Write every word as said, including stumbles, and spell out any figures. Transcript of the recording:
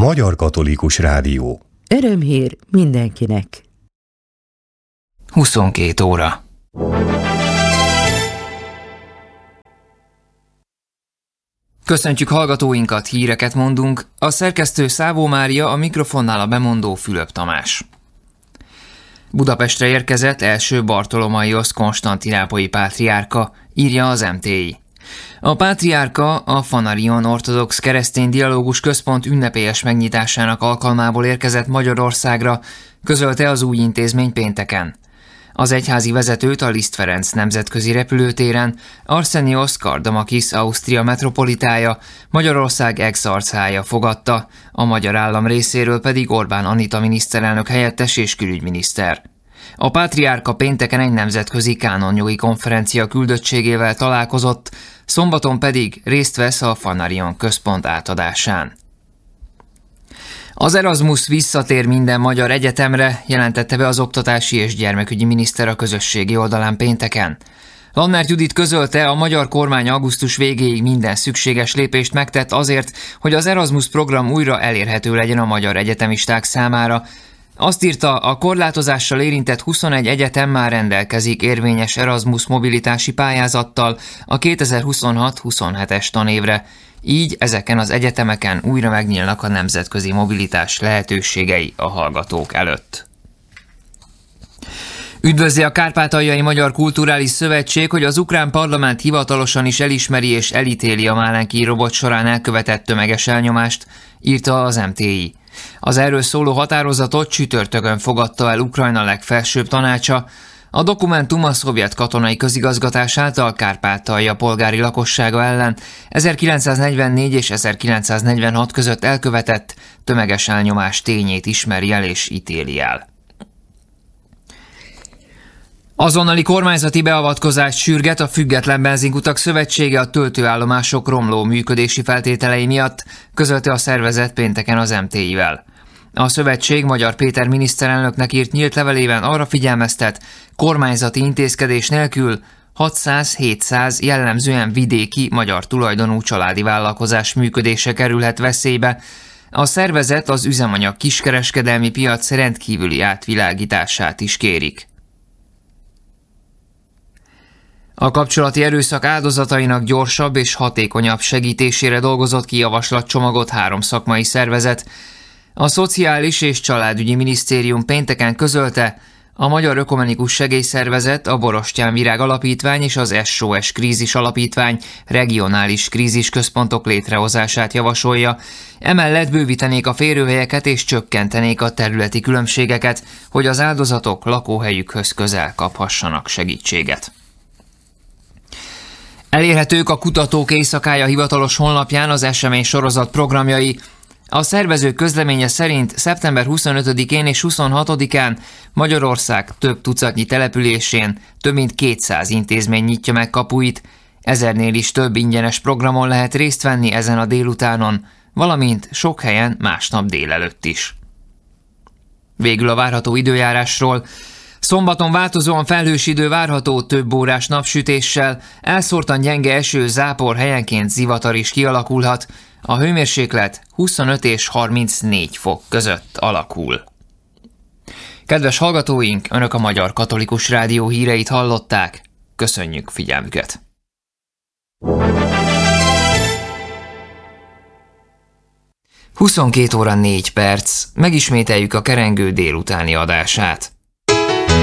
Magyar Katolikus Rádió. Örömhír mindenkinek. huszonkét óra. Köszöntjük hallgatóinkat, híreket mondunk. A szerkesztő Szávó Mária, a mikrofonnál a bemondó Fülöp Tamás. Budapestre érkezett első Bartolomaiosz konstantinápolyi pátriárka, írja az em té i. A pátriárka a Fanarion Ortodox Keresztény Dialógus Központ ünnepélyes megnyitásának alkalmából érkezett Magyarországra, közölte az új intézmény pénteken. Az egyházi vezetőt a Liszt Ferenc nemzetközi repülőtéren Arsenios Kardamakis Ausztria metropolitája, Magyarország ex-arcája fogadta, a magyar állam részéről pedig Orbán Anita miniszterelnök helyettes és külügyminiszter. A pátriárka pénteken egy nemzetközi kánonjogi konferencia küldöttségével találkozott, szombaton pedig részt vesz a Fanarion központ átadásán. Az Erasmus visszatér minden magyar egyetemre, jelentette be az oktatási és gyermekügyi miniszter a közösségi oldalán pénteken. Lannert Judit közölte, a magyar kormány augusztus végéig minden szükséges lépést megtett azért, hogy az Erasmus program újra elérhető legyen a magyar egyetemisták számára. Azt írta, a korlátozással érintett huszonegy egyetem már rendelkezik érvényes Erasmus mobilitási pályázattal a kétezer-huszonhat huszonhetes tanévre. Így ezeken az egyetemeken újra megnyílnak a nemzetközi mobilitás lehetőségei a hallgatók előtt. Üdvözli a Kárpátaljai Magyar Kulturális Szövetség, hogy az ukrán parlament hivatalosan is elismeri és elítéli a Málenki robot során elkövetett tömeges elnyomást, írta az em té i. Az erről szóló határozatot csütörtökön fogadta el Ukrajna legfelsőbb tanácsa. A dokumentum a szovjet katonai közigazgatás által Kárpátalja polgári lakossága ellen ezerkilencszáznegyvennégy és ezerkilencszáznegyvenhat között elkövetett tömeges elnyomás tényét ismeri el és ítéli el. Azonnali kormányzati beavatkozást sürget a Független Benzinkutak Szövetsége a töltőállomások romló működési feltételei miatt, közölte a szervezet pénteken az em té i-vel. A szövetség Magyar Péter miniszterelnöknek írt nyílt levelében arra figyelmeztet, kormányzati intézkedés nélkül hatszáz-hétszáz jellemzően vidéki magyar tulajdonú családi vállalkozás működése kerülhet veszélybe. A szervezet az üzemanyag kiskereskedelmi piac rendkívüli átvilágítását is kérik. A kapcsolati erőszak áldozatainak gyorsabb és hatékonyabb segítésére dolgozott ki javaslatcsomagot három szakmai szervezet. A Szociális és Családügyi Minisztérium pénteken közölte, a Magyar Ökumenikus Segélyszervezet, a Borostyán Virág Alapítvány és az es o es Krízis Alapítvány regionális krízisközpontok létrehozását javasolja. Emellett bővítenék a férőhelyeket és csökkentenék a területi különbségeket, hogy az áldozatok lakóhelyükhöz közel kaphassanak segítséget. Elérhetők a Kutatók Éjszakája hivatalos honlapján az esemény sorozat programjai. A szervező közleménye szerint szeptember huszonötödikén és huszonhatodikán Magyarország több tucatnyi településén több mint kétszáz intézmény nyitja meg kapuit, ezernél is több ingyenes programon lehet részt venni ezen a délutánon, valamint sok helyen másnap délelőtt is. Végül a várható időjárásról. Szombaton változóan felhős idő várható több órás napsütéssel, elszórtan gyenge eső, zápor, helyenként zivatar is kialakulhat, a hőmérséklet huszonöt és harmincnégy fok között alakul. Kedves hallgatóink, Önök a Magyar Katolikus Rádió híreit hallották, köszönjük figyelmüket! huszonkét óra négy perc, megismételjük a kerengő délutáni adását.